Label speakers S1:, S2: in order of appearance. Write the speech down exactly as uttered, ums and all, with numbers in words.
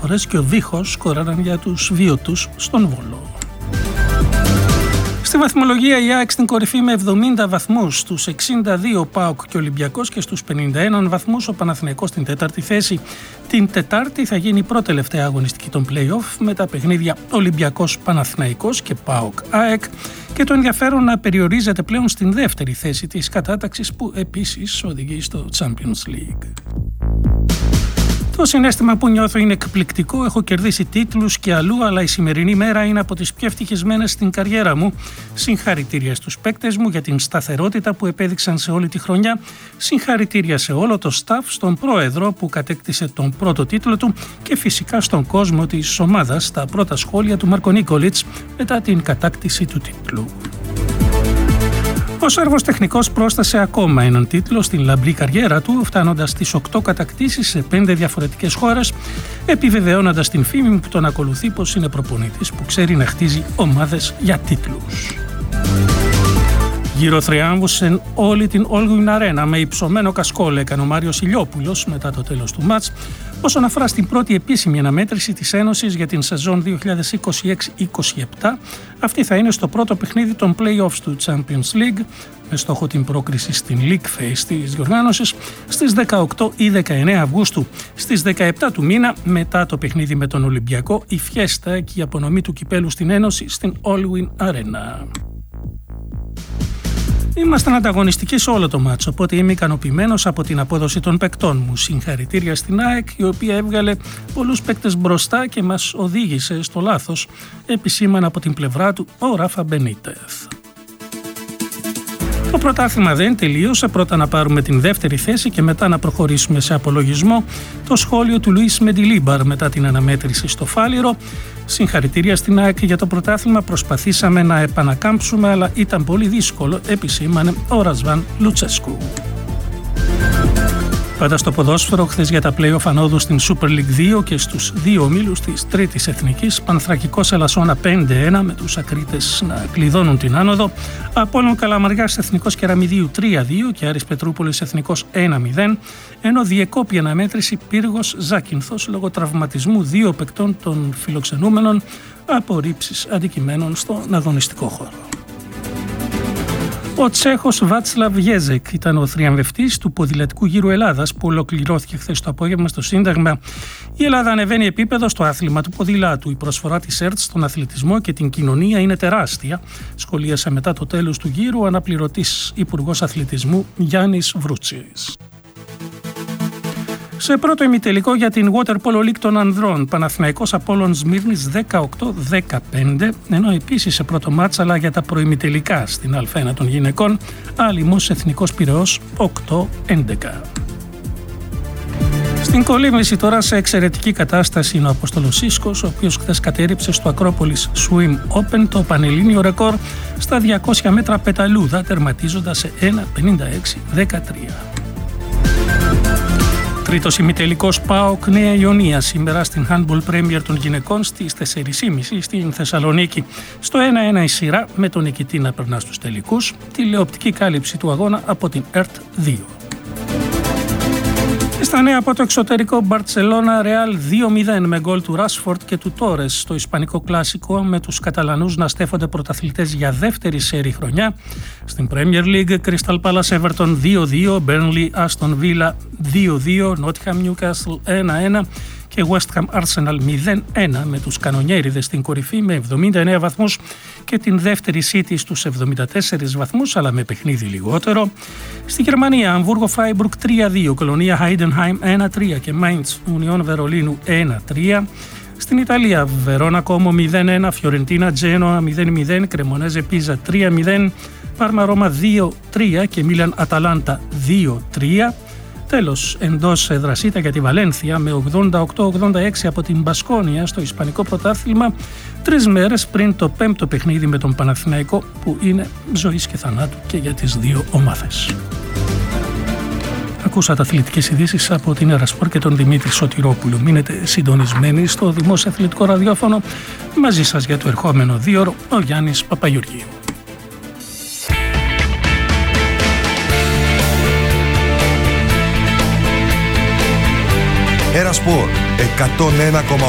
S1: φορές και ο Βίχος σκόραραν για τους βίωτους στον Βόλο. Στη βαθμολογία η ΑΕΚ στην κορυφή με εβδομήντα βαθμούς, στους εξήντα δύο ΠΑΟΚ και Ολυμπιακός και στους πενήντα ένα βαθμούς ο Παναθηναϊκός στην τέταρτη θέση. Την Τετάρτη θα γίνει η πρώτη τελευταία αγωνιστική των play-off με τα παιχνίδια Ολυμπιακός Παναθηναϊκός και ΠΑΟΚ ΑΕΚ και το ενδιαφέρον να περιορίζεται πλέον στην δεύτερη θέση της κατάταξης που επίσης οδηγεί στο Champions League. Το συναίσθημα που νιώθω είναι εκπληκτικό, έχω κερδίσει τίτλους και αλλού, αλλά η σημερινή μέρα είναι από τις πιο ευτυχισμένες στην καριέρα μου. Συγχαρητήρια στους παίκτες μου για την σταθερότητα που επέδειξαν σε όλη τη χρονιά. Συγχαρητήρια σε όλο το staff, στον πρόεδρο που κατέκτησε τον πρώτο τίτλο του και φυσικά στον κόσμο της ομάδας, στα πρώτα σχόλια του Μάρκο Νίκολιτς μετά την κατάκτηση του τίτλου. Ο Σέρβος τεχνικός πρόσθεσε ακόμα έναν τίτλο στην λαμπρή καριέρα του, φτάνοντας στις οκτώ κατακτήσεις σε πέντε διαφορετικές χώρες, επιβεβαιώνοντας την φήμη μου που τον ακολουθεί πως είναι προπονητής που ξέρει να χτίζει ομάδες για τίτλους. Γύρω θριάμβους σε όλη την Allwyn Arena με υψωμένο κασκόλ έκανε ο Μάριος Ηλιόπουλος μετά το τέλος του μάτς. Όσον αφορά στην πρώτη επίσημη αναμέτρηση της Ένωσης για την σεζόν δύο χιλιάδες είκοσι έξι είκοσι επτά, αυτή θα είναι στο πρώτο παιχνίδι των play-offs του Champions League, με στόχο την πρόκριση στην League Phase της διοργάνωσης στις δεκαοκτώ ή δεκαεννέα Αυγούστου. Στις δεκαεπτά του μήνα, μετά το παιχνίδι με τον Ολυμπιακό, η φιέστα και η απονομή του κυπέλου στην Ένωση στην Allwyn Arena. Ήμασταν ανταγωνιστικοί σε όλο το μάτσο, οπότε είμαι ικανοποιημένος από την απόδοση των παικτών μου. Συγχαρητήρια στην ΑΕΚ, η οποία έβγαλε πολλούς παίκτες μπροστά και μας οδήγησε στο λάθος, επισήμανε από την πλευρά του ο Ράφα Μπενίτεθ. Το πρωτάθλημα δεν τελείωσε, πρώτα να πάρουμε την δεύτερη θέση και μετά να προχωρήσουμε σε απολογισμό. Το σχόλιο του Λουίς Μεντιλίμπαρ μετά την αναμέτρηση στο Φάληρο. Συγχαρητήρια στην ΑΕΚ για το πρωτάθλημα, προσπαθήσαμε να επανακάμψουμε αλλά ήταν πολύ δύσκολο, επισήμανε ο Ρασβάν Λουτσέσκου. Πάντα στο ποδόσφαιρο, χθες για τα play-off ανόδου στην Super League δύο και στους δύο ομίλους της τρίτης εθνικής, Πανθρακικός Ελασσόνα πέντε ένα με τους Ακρίτες να κλειδώνουν την άνοδο, Απόλλων Καλαμαριάς Εθνικός Κεραμιδίου τρία δύο και Άρης Πετρούπολης Εθνικός ένα μηδέν, ενώ διεκόπη αναμέτρηση Πύργος Ζάκυνθος λόγω τραυματισμού δύο παικτών των φιλοξενούμενων από ρήψεις αντικειμένων στον αγωνιστικό χώρο. Ο Τσέχος Βάτσλαβ Γιέζεκ ήταν ο θριαμβευτής του ποδηλατικού γύρου Ελλάδας που ολοκληρώθηκε χθες το απόγευμα στο Σύνταγμα. Η Ελλάδα ανεβαίνει επίπεδο στο άθλημα του ποδηλάτου. Η προσφορά της ΕΡΤ στον αθλητισμό και την κοινωνία είναι τεράστια, σχολίασε μετά το τέλος του γύρου ο αναπληρωτής Υπουργός Αθλητισμού Γιάννης Βρούτσης. Σε πρώτο ημιτελικό για την Water Polo League των ανδρών, Παναθηναϊκός Απόλλων Σμύρνης δεκαοκτώ δεκαπέντε, ενώ επίσης σε πρώτο μάτς αλλά για τα προημιτελικά στην Α1 των γυναικών, Άλυμος Εθνικός Πειραιώς οκτώ έντεκα. Στην κολύμβηση τώρα σε εξαιρετική κατάσταση είναι ο Απόστολος Σίσκος, ο οποίος χθες κατέριψε στο Ακρόπολης Swim Open το πανελλήνιο ρεκόρ στα διακόσια μέτρα πεταλούδα, τερματίζοντας σε ένα πενήντα έξι δεκατρία. Τρίτος ημιτελικός ΠΑΟΚ Νέα Ιωνία σήμερα στην Handball Premier των γυναικών στις τέσσερις και μισή στην Θεσσαλονίκη. Στο ένα ένα η σειρά με τον νικητή να περνά στους τελικούς, τηλεοπτική κάλυψη του αγώνα από την ΕΡΤ δύο. Στα νέα από το εξωτερικό, Μπαρτσελώνα Ρεάλ δύο μηδέν με γκολ του Ράσφορντ και του Τόρες στο ισπανικό κλάσικο, με τους Καταλανούς να στέφονται πρωταθλητές για δεύτερη σέρι χρονιά. Στην Premier League, Crystal Palace Everton δύο δύο, Burnley Aston Villa δύο δύο, Nottingham Newcastle ένα ένα και West Ham Arsenal μηδέν ένα, με τους κανονιέριδες στην κορυφή με εβδομήντα εννέα βαθμούς και την δεύτερη City στους εβδομήντα τέσσερις βαθμούς αλλά με παιχνίδι λιγότερο. Στη Γερμανία, Αμβούργο Φράιμπουργκ τρία δύο, Κολονία Heidenheim ένα τρία και Mainz Union Βερολίνου ένα τρία. Στην Ιταλία, Βερόνα Κόμο μηδέν ένα, Φιωρεντίνα Τζένοα μηδέν μηδέν, Κρεμονέζε Πίζα τρία μηδέν, Πάρμα Ρώμα δύο τρία και Μίλαν Αταλάντα δύο τρία. Τέλος, εντός έδρας ήταν για τη Βαλένθια με ογδόντα οκτώ ογδόντα έξι από την Μπασκόνια στο Ισπανικό Πρωτάθλημα, τρεις μέρες πριν το πέμπτο παιχνίδι με τον Παναθηναϊκό που είναι ζωής και θανάτου και για τις δύο ομάδες. Ακούσατε αθλητικές ειδήσεις από την Ερασπορ και τον Δημήτρη Σωτηρόπουλο. Μείνετε συντονισμένοι στο Δημόσιο Αθλητικό Ραδιόφωνο. Μαζί σας για το ερχόμενο δίωρο ο Γιάννης Παπαγεωργίου.
S2: Ερασπορ εκατόν ένα κόμμα